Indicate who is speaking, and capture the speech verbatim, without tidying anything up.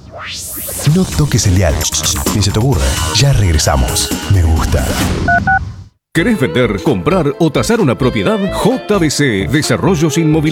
Speaker 1: No toques el dial. Ni se te ocurra. Ya regresamos. Me gusta.
Speaker 2: ¿Querés vender, comprar o tasar una propiedad? J B C Desarrollos Inmobiliarios.